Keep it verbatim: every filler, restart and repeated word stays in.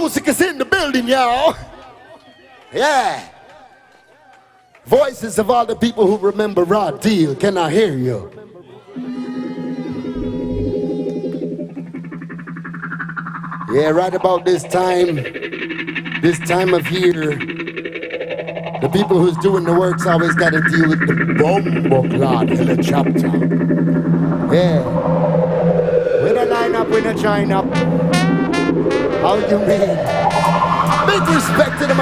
music is in the building, y'all. Yeah. Voices of all the people who remember Raw Deal. Can I hear you? Yeah, right about this time, this time of year, the people who's doing the work's always got to deal with the Bomboclad helicopter. Yeah. We don't line up, we don't join up. How you mean? Big respect to the